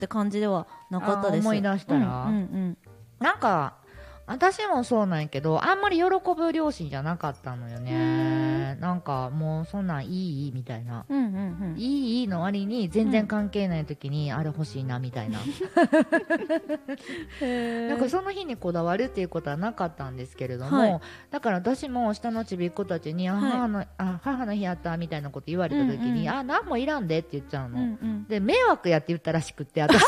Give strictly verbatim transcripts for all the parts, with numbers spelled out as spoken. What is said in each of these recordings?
って感じではなかったです。 思い出したら、うんうんうん、なんか私もそうなんやけど、あんまり喜ぶ両親じゃなかったのよね。なんかもうそんなんいいみたいな、うんうんうん、いいいいの割に全然関係ない時に、うん、あれ欲しいなみたいななんかその日にこだわるっていうことはなかったんですけれども、はい、だから私も下のちびっ子たちに、はい、母のあ母の日やったみたいなこと言われた時に、うんうん、あ何もいらんでって言っちゃうの、うんうん、で迷惑やって言ったらしくって私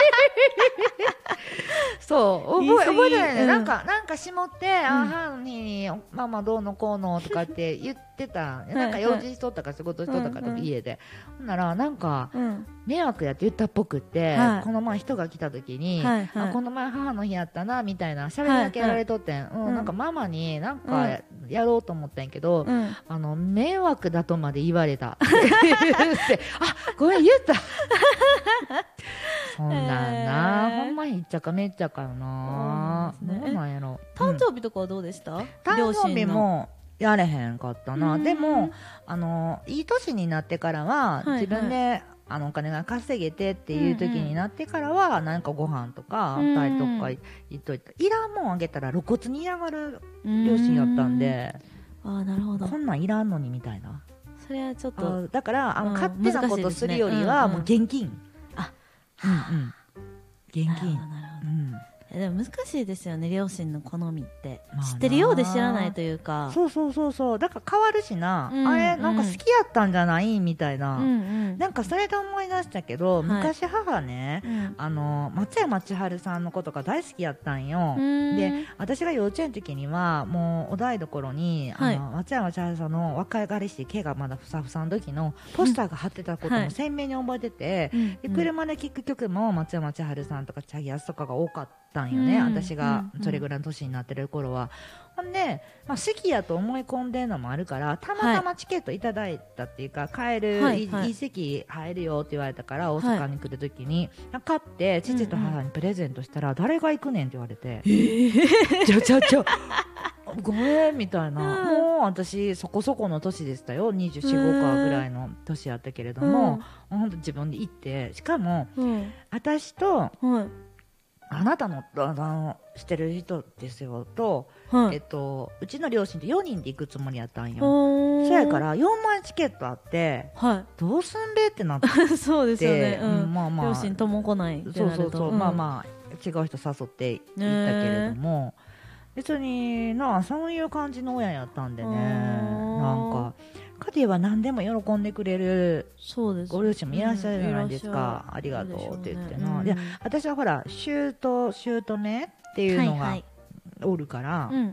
そう覚え覚えてないね、うん、なんかなんか下って、うん、あ母の日にママどうのこうのとかって言ってたなんか用事しとったか仕事しとったかとか家で、ほんならなんか、うん、迷惑やって言ったっぽくって、はい、この前人が来た時に、はいはい、あこの前母の日やったなみたいな喋りかけられとってん、はいはい、うん、なんかママになんかやろうと思ったんやけど、うん、あの迷惑だとまで言われたってあごめん言ったそんなんな、えー、ほんまにいっちゃかめっちゃかよな、うん、どうなんやろ。 誕生日とかはどうでした？うん、 誕生日もやれへんかったな。でもあのいい年になってからは、はいはい、自分であのお金が稼げてっていう時になってからは、うんうん、なんかご飯とか二人とか言っといた、いらんもんあげたら露骨に嫌がる両親やったんで、 あーなるほど、 こんなんいらんのにみたいな。 それはちょっとだからあの、うん、勝手なことするよりは、ね、もう現金、あうんうん、現金。なるほど、うんでも難しいですよね、両親の好みって、まあ、知ってるようで知らないというか。 そうそうそうそう、だから変わるしな、うんうん、あれなんか好きやったんじゃないみたいな、うんうん、なんかそれで思い出したけど、はい、昔母ね、うん、あの松山千春さんのことが大好きやったんよ。で私が幼稚園の時にはもうお台所に、はい、あの松山千春さんの若い彼氏毛がまだふさふさの時のポスターが貼ってたことも鮮明に覚えてて、はい、で車で聴く曲も松山千春さんとかチャギアスとかが多かったたんよね、うん、私がそれぐらいの年になってる頃は、うん、ほんで、まあ、好きやと思い込んでるのもあるからたまたまチケットいただいたっていうか、はい、帰る、はいはい、いい席入るよって言われたから大阪に来る時に、はい、買って父と母にプレゼントしたら、うんうん、誰が行くねんって言われて、えー、ちょちょちょごめんみたいな、うん、もう私そこそこの年でしたよ、にじゅうよん、ごかぐらいの年やったけれども、うん、ほんと自分で行って、しかも、うん、私と、うんあなたのあのしてる人ですよと、はい、えっと、うちの両親ってよにんで行くつもりやったんよ。そやからよんまいチケットあって、はい、どうすんべってなってそうですよね、うんうん、まあまあ、 両親とも来ないってなると、 そうそうそう、うん、まあまあ違う人誘って行ったけれども、別になそういう感じの親やったんでね、なんか家庭は何でも喜んでくれるご両親もいらっしゃるじゃないですか、うん、ありがとうって言ってな、うん、いや私はほら姑姑っていうのがおるから、はいはい、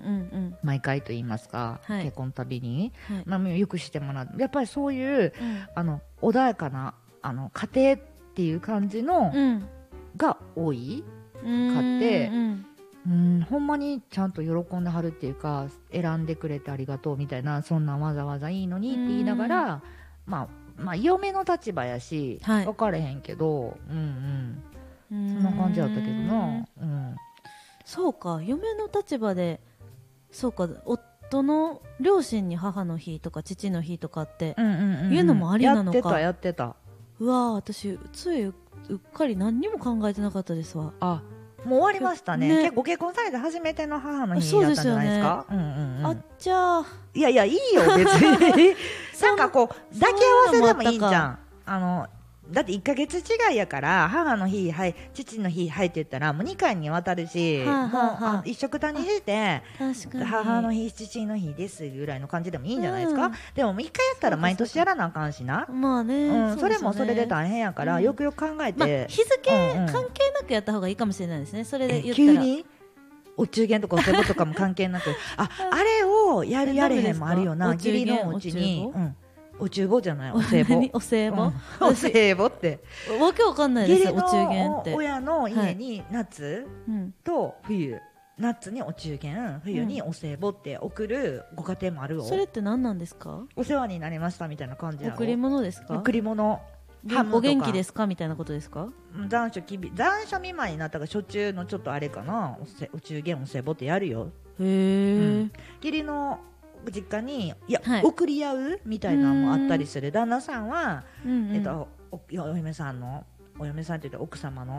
毎回と言いますか、はい、結婚たびに、はいまあ、よくしてもらう、やっぱりそういう、うん、あの穏やかなあの家庭っていう感じの、うん、が多いかって、うんうんほんまにちゃんと喜んではるっていうか、選んでくれてありがとうみたいな、そんなわざわざいいのにって言いながら、まあ、まあ嫁の立場やし、はい、分かれへんけど、うんうん、そんな感じやったけどな、うん、 そうか、嫁の立場で、そうか、夫の両親に母の日とか父の日とかっていうのもありなのか、 やってたやってた。 うわ私ついうっかり何にも考えてなかったですわ。 あもう終わりました ね, ね結構ご結婚されて初めての母の日だったんじゃないですか。そうですよね、うんうんうん、あっちゃいやいやいいよ別になんかこう抱き合わせでもいいんじゃん。あのだっていっかげつ違いやから母の日はい父の日はいって言ったらもうにかいにわたるし、はあはあ、もうあ一緒くたにして母の日父の日ですぐらいの感じでもいいんじゃないですか、うん、でもいっかいやったら毎年やらなあかんしな、 まあね、 うん、それもそれで大変やから、うん、よくよく考えて、まあ、 日付関係なくやった方がいいかもしれないですね。それで言ったら急にお中元とかお歳暮とかも関係なくああれをやるやれへんもあるよな。義理のお家にお中元じゃないお歳暮お歳暮、うん、 お歳暮ってわけわかんないですよ。お中元って親の家に夏と冬、はい、夏にお中元冬にお歳暮って送るご家庭もあるよ、 うん、それって何なんですか。 お世話になりましたみたいな感じやろ。 贈り物ですか。 贈り物お元気ですかみたいなことですか。 残暑きび残暑見舞いになったから初中のちょっとあれかな お, せお中元お歳暮ってやるよ。 へー、うん、 義理の実家にいや、はい、送り合うみたいなのもあったりする。旦那さんは、うんうんえっと、お, お嫁さんのお嫁さんって言って奥様の